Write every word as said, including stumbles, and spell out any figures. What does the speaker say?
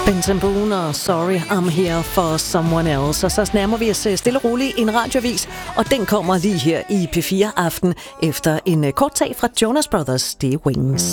Benson Boone og Sorry I'm Here for Someone Else. Og så nærmer vi os stille og roligt en radioavis, og den kommer lige her i P fire Aften efter en kort tag fra Jonas Brothers, det er Wings.